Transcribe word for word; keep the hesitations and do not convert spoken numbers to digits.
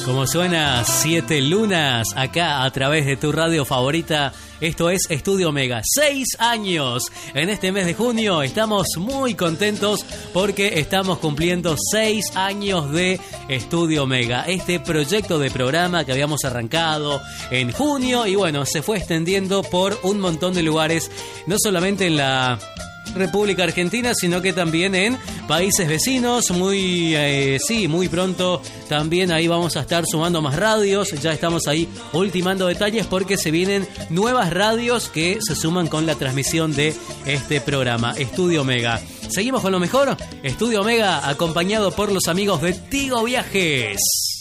Como suena Siete Lunas acá a través de tu radio favorita. Esto es Estudio Omega. Seis años en este mes de junio. Estamos muy contentos porque estamos cumpliendo seis años de Estudio Omega. Este proyecto de programa que habíamos arrancado en junio y bueno, se fue extendiendo por un montón de lugares, no solamente en la República Argentina, sino que también en países vecinos. Muy, eh, sí, muy pronto también ahí vamos a estar sumando más radios. Ya estamos ahí ultimando detalles porque se vienen nuevas radios que se suman con la transmisión de este programa, Estudio Omega. Seguimos con lo mejor, Estudio Omega, acompañado por los amigos de Tigo Viajes.